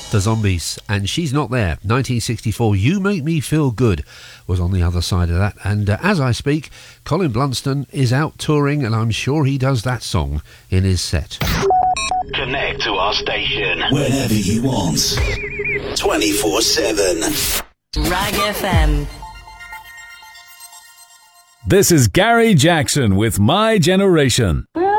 The Zombies, and She's Not There. 1964, You Make Me Feel Good was on the other side of that. And as I speak, Colin Blunston is out touring, and I'm sure he does that song in his set. Connect to our station whenever you want, 24/7. Rag FM. This is Gary Jackson with My Generation.